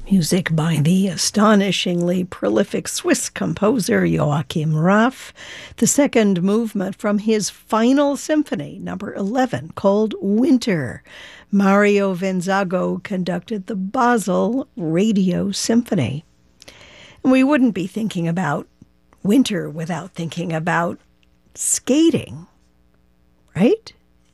Music by the astonishingly prolific Swiss composer Joachim Raff. The second movement from his final symphony, number 11, called Winter. Mario Venzago conducted the Basel Radio Symphony. And we wouldn't be thinking about winter without thinking about skating, right?